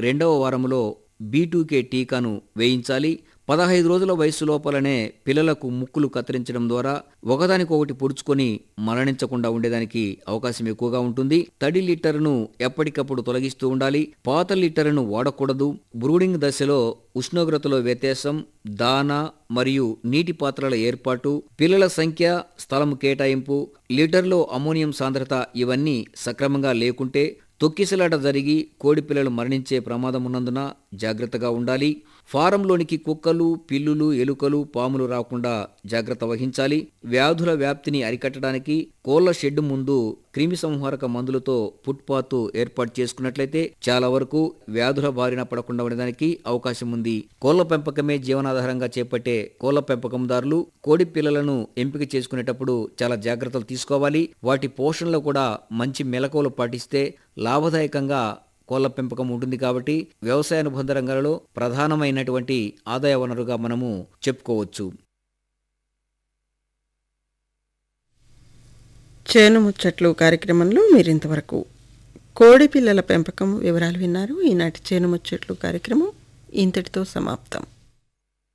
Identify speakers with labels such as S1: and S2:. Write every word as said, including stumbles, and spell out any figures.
S1: రెండవ వారంలో be two కే టీకాను వేయించాలి. పదహైదు రోజుల వయస్సు లోపలనే పిల్లలకు ముక్కులు కత్తిరించడం ద్వారా ఒకదానికొకటి పొడుచుకొని మరణించకుండా ఉండేదానికి అవకాశం ఎక్కువగా ఉంటుంది. తడి లిట్టర్ను ఎప్పటికప్పుడు తొలగిస్తూ ఉండాలి. పాత లిట్టర్ను వాడకూడదు. బ్రూడింగ్ దశలో ఉష్ణోగ్రతలో వ్యత్యాసం, దానా మరియు నీటి పాత్రల ఏర్పాటు, పిల్లల సంఖ్య, స్థలం కేటాయింపు, లీటర్లో అమ్మోనియం సాంద్రత ఇవన్నీ సక్రమంగా లేకుంటే తొక్కిసలాట జరిగి కోడి పిల్లలు మరణించే ప్రమాదం ఉన్నందున జాగ్రత్తగా ఉండాలి. ఫారంలోనికి కుక్కలు, పిల్లులు, ఎలుకలు, పాములు రాకుండా జాగ్రత్త వహించాలి. వ్యాధుల వ్యాప్తిని అరికట్టడానికి కోళ్ల షెడ్డు ముందు క్రిమి సంహారక మందులతో ఫుట్పాత్ ఏర్పాటు చేసుకున్నట్లయితే చాలా వరకు వ్యాధుల బారిన పడకుండా ఉండడానికి అవకాశం ఉంది. కోళ్ల పెంపకమే జీవనాధారంగా చేపట్టే కోళ్ల పెంపకందారులు కోడి పిల్లలను ఎంపిక చేసుకునేటప్పుడు చాలా జాగ్రత్తలు తీసుకోవాలి. వాటి పోషణలో కూడా మంచి మెలకువలు పాటిస్తే లాభదాయకంగా కోళ్ల పెంపకం ఉంటుంది. కాబట్టి వ్యవసాయ అనుబంధ రంగాలలో ప్రధానమైనటువంటి ఆదాయ వనరుగా మనము చెప్పుకోవచ్చు.
S2: చేను ముచ్చట్లు కార్యక్రమంలో మీరింతవరకు కోడి పిల్లల పెంపకం వివరాలు విన్నారు. ఈనాటి చేను ముచ్చట్లు కార్యక్రమం ఇంతటితో సమాప్తం.